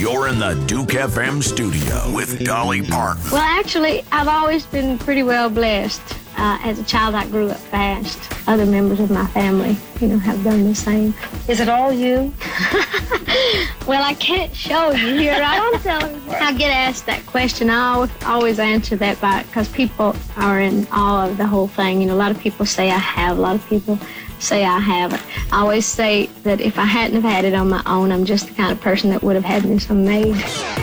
You're in the Duke FM studio with Dolly Parton. Well, actually, I've always been pretty well blessed. As a child, I grew up fast. Other members of my family, have done the same. Is it all you? Well, I can't show you here. I don't tell everybody. I get asked that question. I always answer that because people are in awe of the whole thing. A lot of people say I have. A lot of people say I haven't. I always say that if I hadn't have had it on my own, I'm just the kind of person that would have had me some made.